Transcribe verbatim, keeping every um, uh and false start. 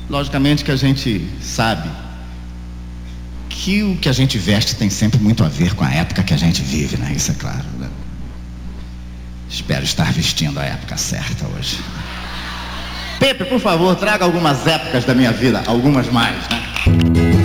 Logicamente que a gente sabe que o que a gente veste tem sempre muito a ver com a época que a gente vive, né? Isso é claro, né? Espero estar vestindo a época certa hoje. Pepe, por favor, traga algumas épocas da minha vida, algumas mais, né?